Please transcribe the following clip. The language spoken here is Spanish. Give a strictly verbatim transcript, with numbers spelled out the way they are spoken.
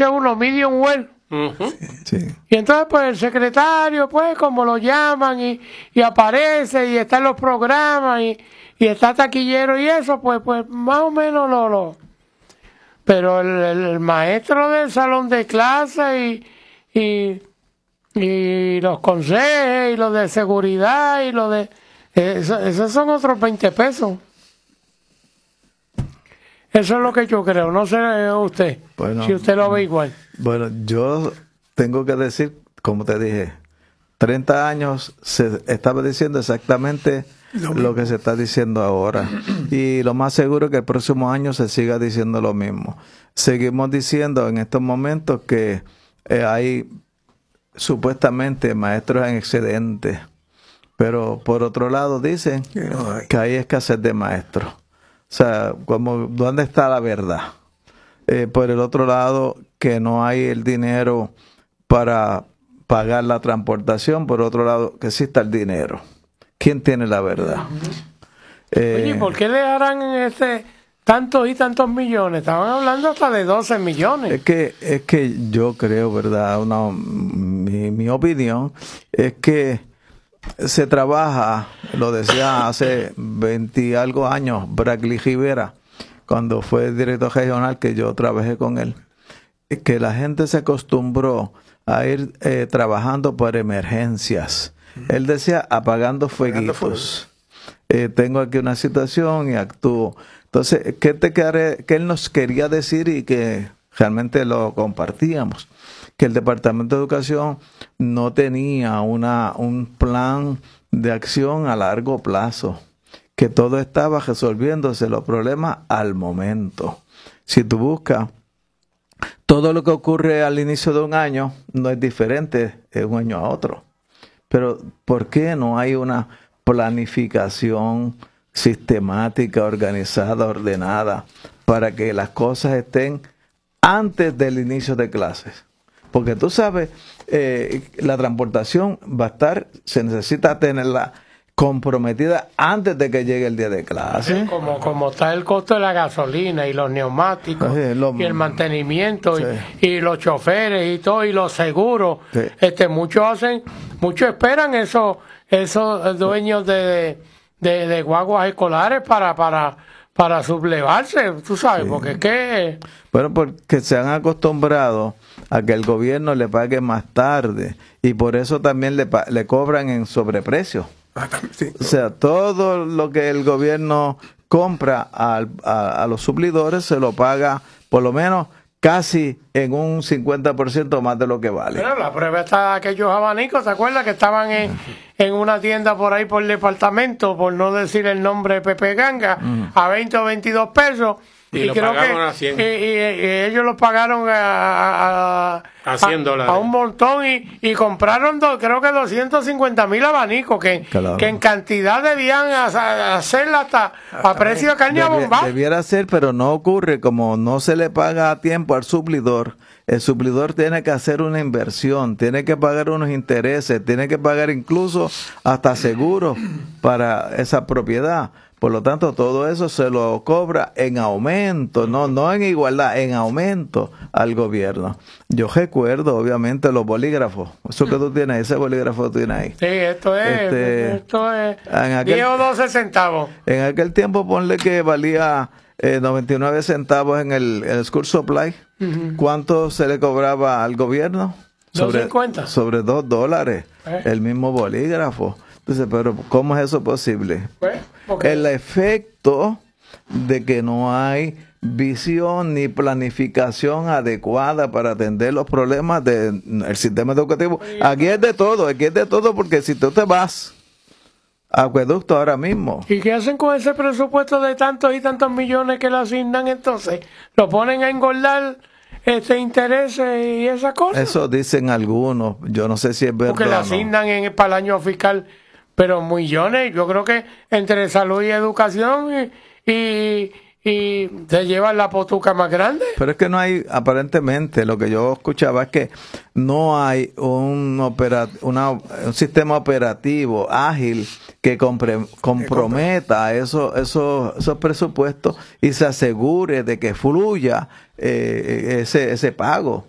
dice uno, medium well. Uh-huh. Sí. Y entonces, pues, el secretario, pues, como lo llaman y, y aparece y está en los programas y, y está taquillero y eso, pues, pues, más o menos lo... lo pero el, el, el maestro del salón de clase y, y, y los consejos y los de seguridad y los de... Eso, esos son otros veinte pesos. Eso es lo que yo creo, no sé usted, Bueno, si usted lo ve igual. Bueno, yo tengo que decir, como te dije, treinta años se estaba diciendo exactamente lo, lo que se está diciendo ahora. Y lo más seguro es que el próximo año se siga diciendo lo mismo. Seguimos diciendo en estos momentos que eh, hay supuestamente maestros en excedente, pero por otro lado dicen Que no hay. que hay escasez de maestros. O sea, como, ¿dónde está la verdad? Eh, por el otro lado, que no hay el dinero para pagar la transportación. Por otro lado, que sí está el dinero. ¿Quién tiene la verdad? Eh, Oye, ¿por qué le harán este tantos y tantos millones? Estaban hablando hasta de doce millones. Es que, es que yo creo, ¿verdad? Una, mi, mi opinión es que se trabaja, lo decía hace veinte y algo años, Brackley Rivera, cuando fue director regional, que yo trabajé con él, que la gente se acostumbró a ir eh, trabajando por emergencias. Él decía, apagando fueguitos. Eh, tengo aquí una situación y actúo. Entonces, ¿qué, te quedaré, qué él nos quería decir y que realmente lo compartíamos? Que el Departamento de Educación no tenía una, un plan de acción a largo plazo, que todo estaba resolviéndose los problemas al momento. Si tú buscas, todo lo que ocurre al inicio de un año no es diferente de un año a otro. Pero ¿por qué no hay una planificación sistemática, organizada, ordenada, para que las cosas estén antes del inicio de clases? Porque tú sabes, eh, la transportación va a estar, se necesita tenerla comprometida antes de que llegue el día de clase. Como, como está el costo de la gasolina y los neumáticos Sí, lo- y el mantenimiento Sí. y, y los choferes y todo y los seguros. Sí. Este, muchos hacen, muchos esperan esos, esos dueños de, de, de guaguas escolares para, para, para sublevarse, tú sabes, porque es que Bueno, porque se han acostumbrado a que el gobierno le pague más tarde y por eso también le, pa- le cobran en sobreprecio. Ah, también, sí. O sea, todo lo que el gobierno compra al- a, a los suplidores se lo paga por lo menos casi en un cincuenta por ciento más de lo que vale. bueno, la prueba está de aquellos abanicos, ¿te acuerdas? Que estaban en, en una tienda por ahí por el departamento, por no decir el nombre Pepe Ganga, a veinte o veintidós pesos. Y lo pagaron a cien. Y, y- y ellos lo pagaron a, a, a- A cien dólares. a un montón y, y compraron, do- creo que doscientos cincuenta mil abanicos, que, Claro. que en cantidad debían a- hacerla hasta a precio de carne a Debi- bomba. debiera ser, pero no ocurre. Como no se le paga a tiempo al suplidor, el suplidor tiene que hacer una inversión, tiene que pagar unos intereses, tiene que pagar incluso hasta seguros para esa propiedad. Por lo tanto, todo eso se lo cobra en aumento, no, no en igualdad, en aumento al gobierno. Yo recuerdo, obviamente, los bolígrafos. Eso que tú tienes, ese bolígrafo que tú tienes ahí. Sí, esto es, Este, esto es en aquel- diez o doce centavos. En aquel tiempo, ponle que valía eh, noventa y nueve centavos en el, el School Supply. ¿Cuánto se le cobraba al gobierno? dos cincuenta. Sobre dos dólares. Eh. El mismo bolígrafo. Entonces, pero ¿cómo es eso posible? Pues, porque- El efecto de que no hay visión ni planificación adecuada para atender los problemas del sistema educativo. Aquí es de todo, aquí es de todo, porque si tú te vas a acueducto ahora mismo, ¿Y qué hacen con ese presupuesto de tantos y tantos millones que le asignan entonces? ¿Lo ponen a engordar este intereses y esas cosas? eso dicen algunos, yo no sé si es verdad Porque le o no. asignan en, para el año fiscal, pero millones. Yo creo que entre salud y educación y, y, y se llevan la potuca más grande. Pero es que no hay, aparentemente, lo que yo escuchaba es que no hay un, opera, una, un sistema operativo ágil que compre, comprometa esos, esos, esos presupuestos y se asegure de que fluya eh, ese, ese pago.